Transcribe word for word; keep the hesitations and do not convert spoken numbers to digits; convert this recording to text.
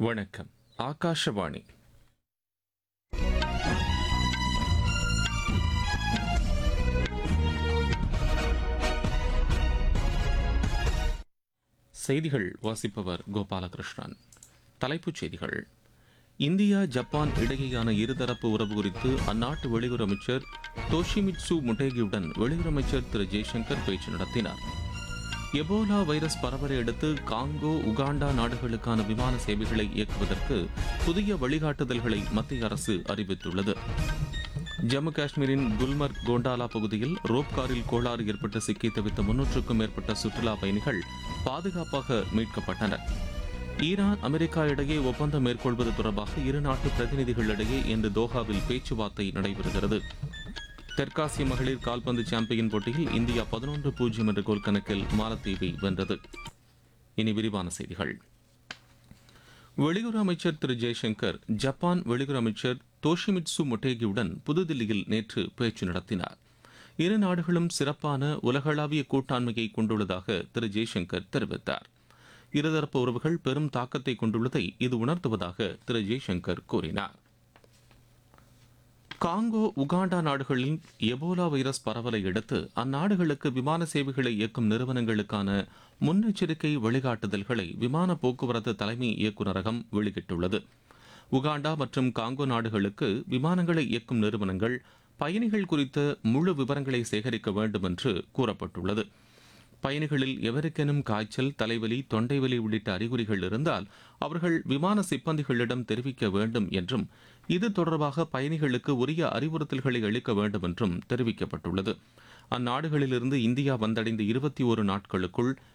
வணக்கம். ஆகாஷவாணி. செய்திகள் வாசிப்பவர் கோபாலகிருஷ்ணன். தலைப்புச் செய்திகள். இந்தியா ஜப்பான் இடையேயான இருதரப்பு உறவு குறித்து அந்நாட்டு வெளியுறவு அமைச்சர் தோஷிமிட்சு முட்டேகியுடன் வெளியுறவு அமைச்சர் திரு ஜெய்சங்கர் பேச்சு நடத்தினார். எபோலா வைரஸ் பரவலை அடுத்து காங்கோ, உகாண்டா நாடுகளுக்கான விமான சேவைகளை இயக்குவதற்கு புதிய வழிகாட்டுதல்களை மத்திய அரசு அறிவித்துள்ளது. ஜம்மு காஷ்மீரின் குல்மர்க் கோண்டாலா பகுதியில் ரோப் காரில் கோளாறு ஏற்பட்டு சிக்கி தவித்த முன்னூற்றுக்கும் மேற்பட்ட சுற்றுலா பயணிகள் பாதுகாப்பாக மீட்கப்பட்டனர். ஈரான், அமெரிக்கா இடையே ஒப்பந்தம் மேற்கொள்வது தொடர்பாக இரு நாட்டு பிரதிநிதிகளிடையே இன்று தோஹாவில் பேச்சுவார்த்தை நடைபெறுகிறது. தெற்காசிய மகளிர் கால்பந்து சாம்பியன் போட்டியில் இந்தியா பதினொன்று பூஜ்ஜியம் என்ற கோல் கணக்கில் மாலத்தீவை வென்றது. இனி விரிவான செய்திகள். வெளியுறவு அமைச்சர் திரு ஜெய்சங்கர் ஜப்பான் வெளியுறவு அமைச்சர் தோஷிமிட்சு மொட்டேகியுடன் புதுதில்லியில் நேற்று பேச்சு நடத்தினார். இரு நாடுகளும் சிறப்பான உலகளாவிய கூட்டாண்மையை கொண்டுள்ளதாக திரு ஜெய்சங்கர் தெரிவித்தார். இருதரப்பு உறவுகள் பெரும் தாக்கத்தை கொண்டுள்ளதை இது உணர்த்துவதாக திரு ஜெய்சங்கர் கூறினார். காங்கோ, உகாண்டா நாடுகளில் எபோலா வைரஸ் பரவலை அடுத்து அந்நாடுகளுக்கு விமான சேவைகளை இயக்கும் நிறுவனங்களுக்கான முன்னெச்சரிக்கை வழிகாட்டுதல்களை விமான போக்குவரத்து தலைமை இயக்குநரகம் வெளியிட்டுள்ளது. உகாண்டா மற்றும் காங்கோ நாடுகளுக்கு விமானங்களை இயக்கும் நிறுவனங்கள் பயணிகள் குறித்த முழு விவரங்களை சேகரிக்க வேண்டும் என்று கூறப்பட்டுள்ளது. பயணிகளில் எவருக்கெனும் காய்ச்சல், தலைவலி, தொண்டைவலி உள்ளிட்ட அறிகுறிகள் இருந்தால் அவர்கள் விமான சிப்பந்திகளிடம் தெரிவிக்க வேண்டும் என்றும் இது தொடர்பாக பயணிகளுக்கு உரிய அறிவுறுத்தல்களை அளிக்க வேண்டும் என்றும் தெரிவிக்கப்பட்டுள்ளது. அந்நாடுகளிலிருந்து இந்தியா வந்தடைந்த இருபத்தி ஒரு நாட்களுக்குள்